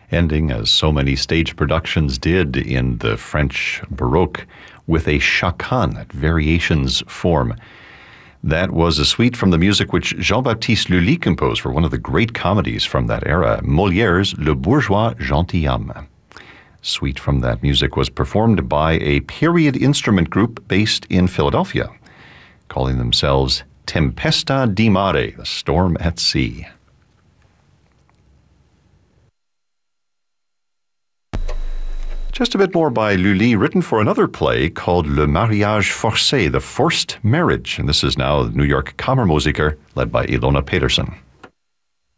ending, as so many stage productions did in the French Baroque, with a chacan, that variations form. That was a suite from the music which Jean-Baptiste Lully composed for one of the great comedies from that era, Molière's Le Bourgeois Gentilhomme. Suite from that music was performed by a period instrument group based in Philadelphia, calling themselves Tempesta di Mare, the storm at sea. Just a bit more by Lully, written for another play called Le Mariage Forcé, the Forced Marriage. And this is now New York Kammermusiker, led by Ilona Pedersen.